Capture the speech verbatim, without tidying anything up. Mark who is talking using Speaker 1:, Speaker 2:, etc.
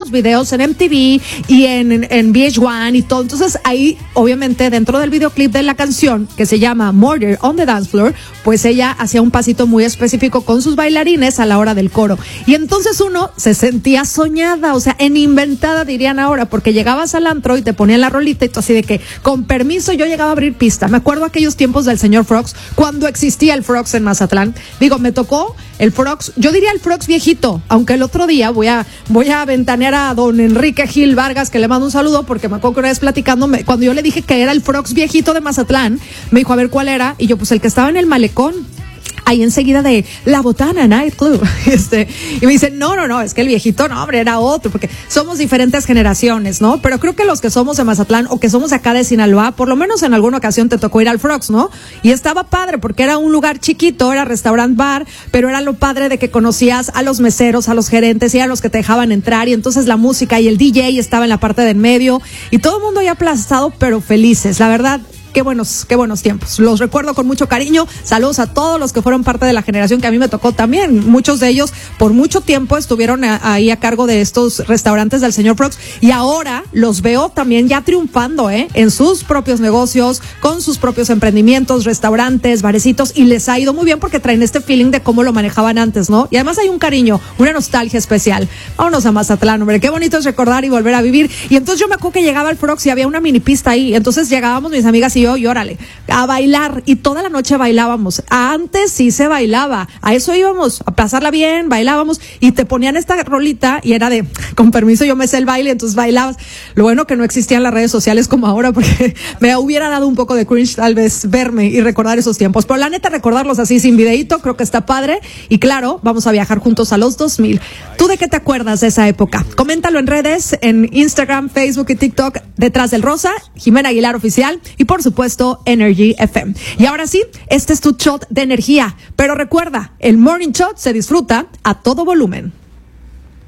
Speaker 1: muchísimos videos en M T V y en, en, en V H uno y todo. Entonces ahí, obviamente, dentro del videoclip de la canción, que se llama Murder on the Dance Floor, pues ella hacía un pasito muy específico con sus bailarines a la hora del coro. Y entonces uno se sentía soñada, o sea, en inventada dirían ahora, porque llegabas al antro y te ponían la rolita y tú así de que, con permiso, yo llegaba a abrir pista. Me acuerdo aquellos tiempos del señor Frogs, cuando existía el Frogs en Mazatlán. Digo, me tocó el Frogs, yo diría el Frogs viejito, aunque el otro día voy a, voy a ventanear a don Enrique Gil Vargas, que le mando un saludo, porque me acuerdo que una vez platicando, cuando yo le dije que era el Frogs viejito de Mazatlán, me dijo a ver cuál era, y yo, pues el que estaba en el malecón, ahí enseguida de La Botana Night Club, este, y me dicen, no, no, no, es que el viejito, no, hombre, era otro, porque somos diferentes generaciones, ¿no? Pero creo que los que somos de Mazatlán o que somos acá de Sinaloa, por lo menos en alguna ocasión te tocó ir al Frogs, ¿no? Y estaba padre, porque era un lugar chiquito, era restaurant bar, pero era lo padre de que conocías a los meseros, a los gerentes, y eran los que te dejaban entrar, y entonces la música y el D J estaba en la parte de en medio, y todo el mundo ya aplastado, pero felices, la verdad. Qué buenos, qué buenos tiempos. Los recuerdo con mucho cariño. Saludos a todos los que fueron parte de la generación que a mí me tocó también. Muchos de ellos por mucho tiempo estuvieron a, ahí a cargo de estos restaurantes del señor Frogs, y ahora los veo también ya triunfando, ¿eh? En sus propios negocios, con sus propios emprendimientos, restaurantes, barecitos, y les ha ido muy bien porque traen este feeling de cómo lo manejaban antes, ¿no? Y además hay un cariño, una nostalgia especial. Vámonos a Mazatlán, hombre. Qué bonito es recordar y volver a vivir. Y entonces yo me acuerdo que llegaba al Frogs y había una mini pista ahí. Entonces llegábamos mis amigas y yo, y órale, a bailar, y toda la noche bailábamos. Antes sí se bailaba, a eso íbamos, a pasarla bien, bailábamos, y te ponían esta rolita y era de, con permiso, yo me sé el baile, entonces bailabas. Lo bueno que no existían las redes sociales como ahora, porque me hubiera dado un poco de cringe tal vez verme y recordar esos tiempos, pero la neta, recordarlos así sin videíto, creo que está padre. Y claro, vamos a viajar juntos a los dos mil. ¿Tú de qué te acuerdas de esa época? Coméntalo en redes, en Instagram, Facebook y TikTok, Detrás del Rosa, Jimena Aguilar Oficial, y por supuesto Energy F M. Y ahora sí, este es tu shot de energía, pero recuerda, el Morning Shot se disfruta a todo volumen.